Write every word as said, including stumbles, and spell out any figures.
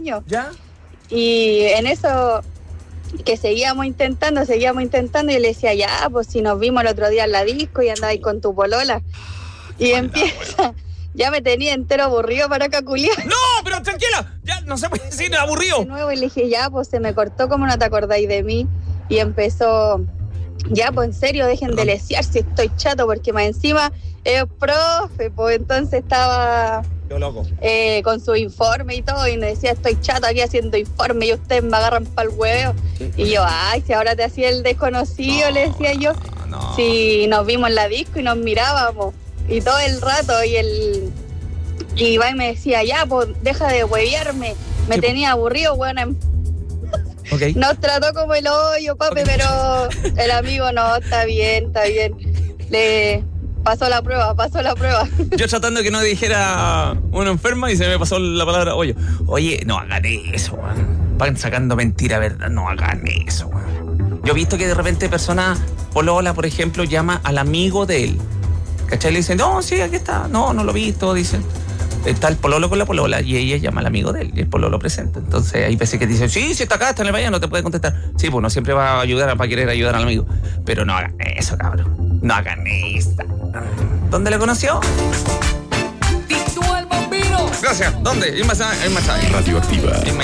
años. ¿Ya? Y en eso que seguíamos intentando, seguíamos intentando, y yo le decía, ya, pues si nos vimos el otro día en la disco y andabas con tu polola. Y Maldad, empieza, ya me tenía entero aburrido para caculear. No, pero tranquila, ya no se puede decir aburrido. De nuevo, y le dije, ya, pues se me cortó, como no te acordáis de mí. Y empezó, ya, pues en serio, dejen Perdón. de lesear si estoy chato, porque más encima es profe, pues entonces estaba Yo loco. eh, con su informe y todo, y me decía, estoy chato aquí haciendo informe y ustedes me agarran para el huevo. Sí. Y yo, ay, si ahora te hacía el desconocido, No, le decía yo, no. si nos vimos en la disco y nos mirábamos, y todo el rato, y el y Iván me decía, ya, pues deja de huevearme, me Sí, tenía aburrido, bueno, Ok. nos trató como el hoyo, papi, Ok. pero el amigo no, está bien, está bien. Le pasó la prueba, pasó la prueba. Yo tratando que no dijera una enferma y se me pasó la palabra hoyo. Oye, no hagan eso, weón. Van sacando mentira, ¿verdad? No hagan eso, weón. Yo he visto que de repente personas, polola, por ejemplo, llama al amigo de él. ¿Cachai? Le dicen, no, sí, aquí está. No, no lo he visto, dicen. Está el pololo con la polola y ella llama al amigo de él y el pololo presenta. Entonces hay veces que dicen, sí, sí está acá, está en el valle, no te puede contestar. Sí, pues no siempre va a ayudar, va a querer ayudar al amigo. Pero no hagan eso, cabrón. No hagan eso. ¿Dónde le conoció? Tito el Bambino. Gracias. ¿Dónde? Irma Sa- Irma Sa- Radioactiva. Irma